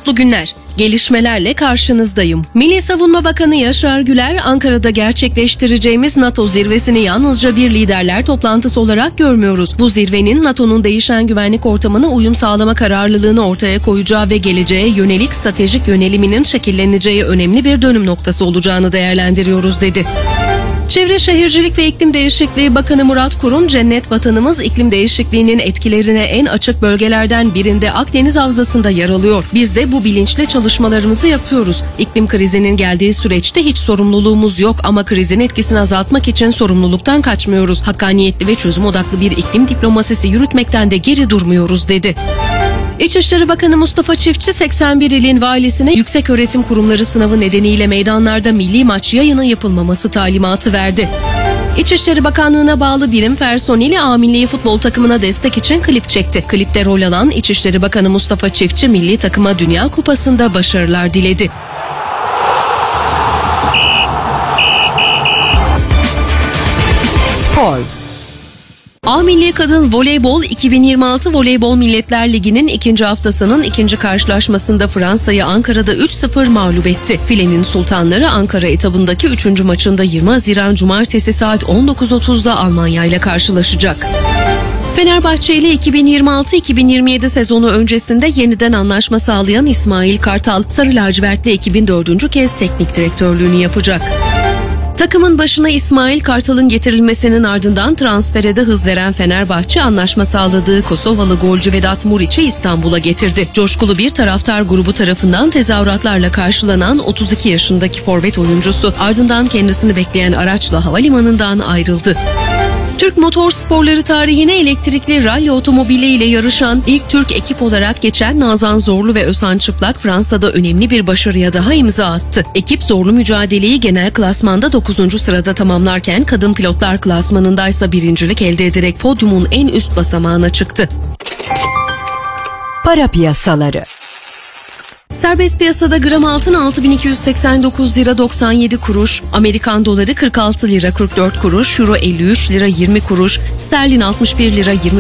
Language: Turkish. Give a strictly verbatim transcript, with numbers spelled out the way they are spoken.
Mutlu günler. Gelişmelerle karşınızdayım. Milli Savunma Bakanı Yaşar Güler, Ankara'da gerçekleştireceğimiz NATO zirvesini yalnızca bir liderler toplantısı olarak görmüyoruz. Bu zirvenin NATO'nun değişen güvenlik ortamına uyum sağlama kararlılığını ortaya koyacağı ve geleceğe yönelik stratejik yöneliminin şekilleneceği önemli bir dönüm noktası olacağını değerlendiriyoruz dedi. Çevre Şehircilik ve İklim Değişikliği Bakanı Murat Kurum, cennet vatanımız iklim değişikliğinin etkilerine en açık bölgelerden birinde Akdeniz Havzası'nda yer alıyor. Biz de bu bilinçle çalışmalarımızı yapıyoruz. İklim krizinin geldiği süreçte hiç sorumluluğumuz yok ama krizin etkisini azaltmak için sorumluluktan kaçmıyoruz. Hakkaniyetli ve çözüm odaklı bir iklim diplomasisi yürütmekten de geri durmuyoruz dedi. İçişleri Bakanı Mustafa Çiftçi, seksen bir ilin valisine yükseköğretim kurumları sınavı nedeniyle meydanlarda milli maç yayını yapılmaması talimatı verdi. İçişleri Bakanlığı'na bağlı birim personeli A Milli futbol takımına destek için klip çekti. Klipte rol alan İçişleri Bakanı Mustafa Çiftçi, milli takıma Dünya Kupası'nda başarılar diledi. Spor. A Milli Kadın Voleybol iki bin yirmi altı Voleybol Milletler Ligi'nin ikinci haftasının ikinci karşılaşmasında Fransa'yı Ankara'da üç sıfır mağlup etti. Filenin Sultanları Ankara etabındaki üçüncü maçında yirmi Haziran Cumartesi saat on dokuz otuzda Almanya ile karşılaşacak. Fenerbahçe ile iki bin yirmi altı iki bin yirmi yedi sezonu öncesinde yeniden anlaşma sağlayan İsmail Kartal, Sarı Lacivertli ekibin dördüncü kez teknik direktörlüğünü yapacak. Takımın başına İsmail Kartal'ın getirilmesinin ardından transfere de hız veren Fenerbahçe, anlaşma sağladığı Kosovalı golcü Vedat Muriç'i İstanbul'a getirdi. Coşkulu bir taraftar grubu tarafından tezahüratlarla karşılanan otuz iki yaşındaki forvet oyuncusu ardından kendisini bekleyen araçla havalimanından ayrıldı. Türk motor sporları tarihine elektrikli ralli otomobiliyle yarışan ilk Türk ekip olarak geçen Nazan Zorlu ve Özhan Çıplak, Fransa'da önemli bir başarıya daha imza attı. Ekip zorlu mücadeleyi genel klasmanda dokuzuncu sırada tamamlarken kadın pilotlar klasmanındaysa birincilik elde ederek podyumun en üst basamağına çıktı. Para piyasaları. Serbest piyasada gram altın altı bin iki yüz seksen dokuz lira doksan yedi kuruş, Amerikan doları kırk altı lira kırk dört kuruş, euro elli üç lira yirmi kuruş, sterlin altmış bir lira yirmi